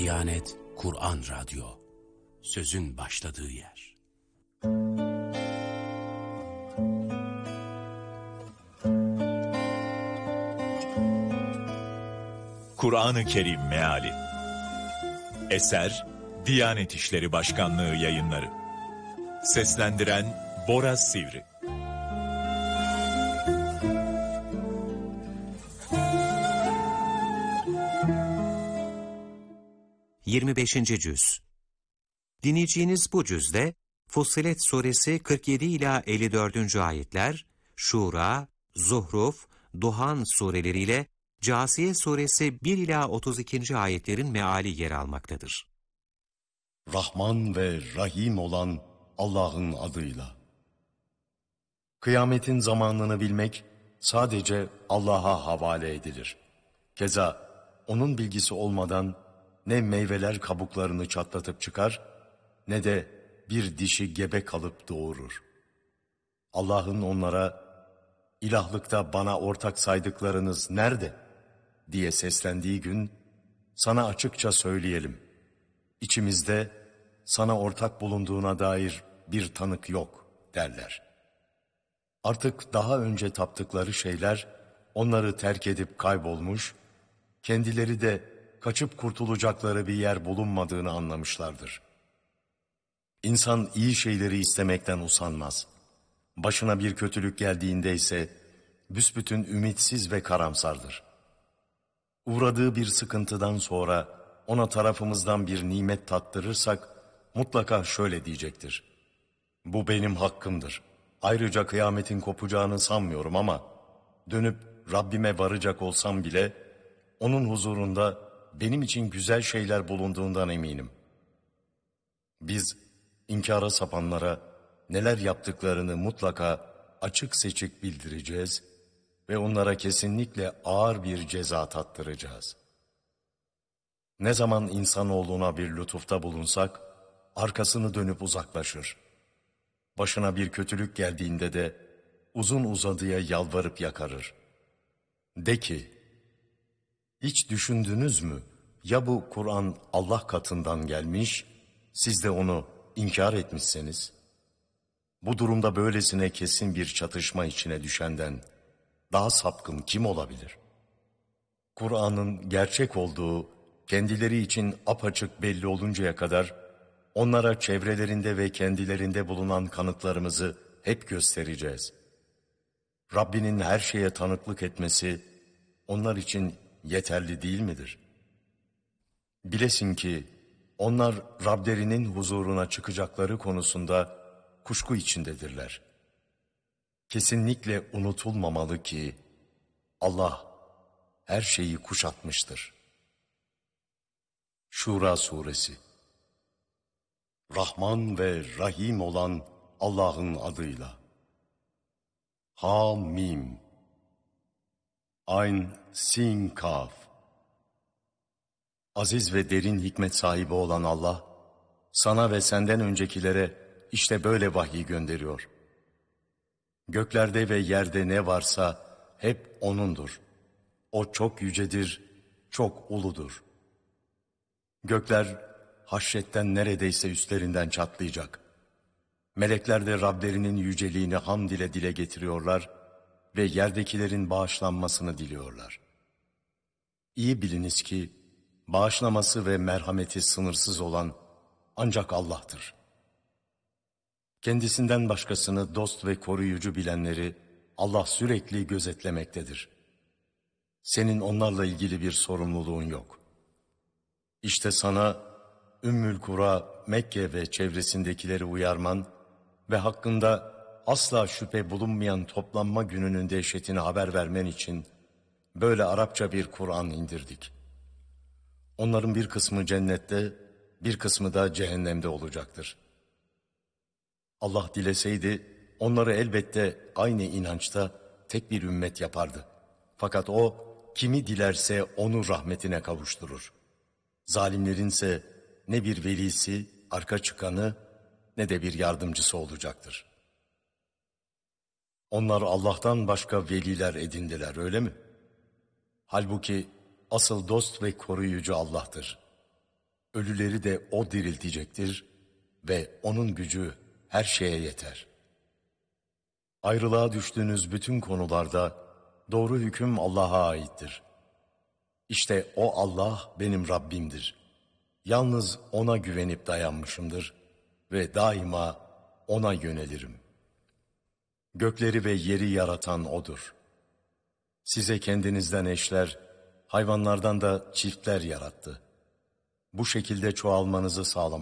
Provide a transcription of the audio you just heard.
Diyanet Kur'an Radyo, sözün başladığı yer. Kur'an-ı Kerim Meali. Eser Diyanet İşleri Başkanlığı Yayınları. Seslendiren Bora Sivri. ...25. Cüz. Dinleyeceğiniz bu cüzde Fussilet Suresi 47 ila 54. ayetler, Şura, Zuhruf, Duhan sureleriyle Câsiye Suresi 1 ila 32. ayetlerin meali yer almaktadır. Rahman ve Rahim olan Allah'ın adıyla. Kıyametin zamanını bilmek sadece Allah'a havale edilir. Keza onun bilgisi olmadan ne meyveler kabuklarını çatlatıp çıkar, ne de bir dişi gebe kalıp doğurur. Allah'ın onlara, ilahlıkta bana ortak saydıklarınız nerede? Diye seslendiği gün, sana açıkça söyleyelim. İçimizde sana ortak bulunduğuna dair bir tanık yok derler. Artık daha önce taptıkları şeyler onları terk edip kaybolmuş, kendileri de kaçıp kurtulacakları bir yer bulunmadığını anlamışlardır. İnsan iyi şeyleri istemekten usanmaz. Başına bir kötülük geldiğinde ise büsbütün ümitsiz ve karamsardır. Uğradığı bir sıkıntıdan sonra ona tarafımızdan bir nimet tattırırsak mutlaka şöyle diyecektir: bu benim hakkımdır. Ayrıca kıyametin kopacağını sanmıyorum ama dönüp Rabbime varacak olsam bile onun huzurunda benim için güzel şeyler bulunduğundan eminim. Biz inkara sapanlara neler yaptıklarını mutlaka açık seçik bildireceğiz ve onlara kesinlikle ağır bir ceza tattıracağız. Ne zaman insanoğluna bir lütufta bulunsak, arkasını dönüp uzaklaşır. Başına bir kötülük geldiğinde de uzun uzadıya yalvarıp yakarır. De ki, hiç düşündünüz mü, ya bu Kur'an Allah katından gelmiş, siz de onu inkar etmişseniz? Bu durumda böylesine kesin bir çatışma içine düşenden daha sapkın kim olabilir? Kur'an'ın gerçek olduğu kendileri için apaçık belli oluncaya kadar onlara çevrelerinde ve kendilerinde bulunan kanıtlarımızı hep göstereceğiz. Rabbinin her şeye tanıklık etmesi onlar için yeterli değil midir? Bilesin ki onlar Rablerinin huzuruna çıkacakları konusunda kuşku içindedirler. Kesinlikle unutulmamalı ki Allah her şeyi kuşatmıştır. Şura Suresi. Rahman ve Rahim olan Allah'ın adıyla. Hamim. Ayn, Sin, Kaf. Aziz ve derin hikmet sahibi olan Allah, sana ve senden öncekilere işte böyle vahiy gönderiyor. Göklerde ve yerde ne varsa hep O'nundur. O çok yücedir, çok uludur. Gökler haşyetten neredeyse üstlerinden çatlayacak. Melekler de Rablerinin yüceliğini hamd ile dile getiriyorlar ve yerdekilerin bağışlanmasını diliyorlar. İyi biliniz ki bağışlaması ve merhameti sınırsız olan ancak Allah'tır. Kendisinden başkasını dost ve koruyucu bilenleri Allah sürekli gözetlemektedir. Senin onlarla ilgili bir sorumluluğun yok. İşte sana Ümmül Kura, Mekke ve çevresindekileri uyarman ve hakkında asla şüphe bulunmayan toplanma gününün dehşetini haber vermen için böyle Arapça bir Kur'an indirdik. Onların bir kısmı cennette, bir kısmı da cehennemde olacaktır. Allah dileseydi onları elbette aynı inançta tek bir ümmet yapardı. Fakat o kimi dilerse onu rahmetine kavuşturur. Zalimlerinse ne bir velisi, arka çıkanı ne de bir yardımcısı olacaktır. Onlar Allah'tan başka veliler edindiler, öyle mi? Halbuki asıl dost ve koruyucu Allah'tır. ölüleri de O diriltecektir ve O'nun gücü her şeye yeter. Ayrılığa düştüğünüz bütün konularda doğru hüküm Allah'a aittir. İşte O Allah benim Rabbimdir. Yalnız O'na güvenip dayanmışımdır ve daima O'na yönelirim. Gökleri ve yeri yaratan O'dur. Size kendinizden eşler, hayvanlardan da çiftler yarattı. Bu şekilde çoğalmanızı sağlamak